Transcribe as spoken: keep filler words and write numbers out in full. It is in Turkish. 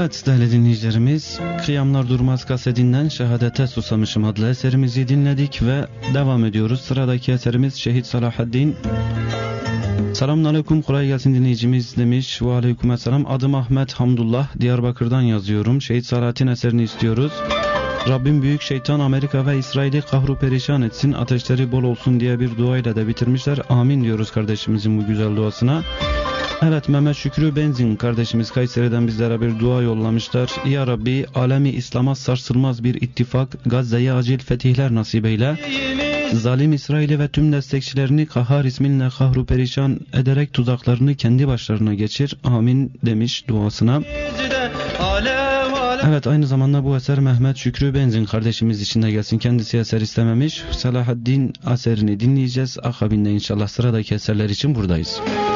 Evet değerli dinleyicilerimiz, Kıyamlar Durmaz kasetinden Şehadete Susamışım adlı eserimizi dinledik ve devam ediyoruz. Sıradaki eserimiz Şehit Salahaddin. Selamun aleyküm, kolay gelsin dinleyicimiz demiş. Ve aleykümselam, adım Ahmet Hamdullah, Diyarbakır'dan yazıyorum. Şehit Salahaddin eserini istiyoruz. Rabbim büyük şeytan Amerika ve İsrail'i kahru perişan etsin, ateşleri bol olsun diye bir duayla da bitirmişler. Amin diyoruz kardeşimizin bu güzel duasına. Evet, Mehmet Şükrü Benzin kardeşimiz Kayseri'den bizlere bir dua yollamışlar. Ya Rabbi, alemi İslam'a sarsılmaz bir ittifak, Gazze'ye acil fetihler nasip eyle. Zalim İsrail'i ve tüm destekçilerini Kahhar isminle kahru perişan ederek tuzaklarını kendi başlarına geçir. Amin demiş duasına. Evet, aynı zamanda bu eser Mehmet Şükrü Benzin kardeşimiz için de gelsin. Kendisi eser istememiş. Salahaddin eserini dinleyeceğiz. Akabinde inşallah sıradaki eserler için buradayız.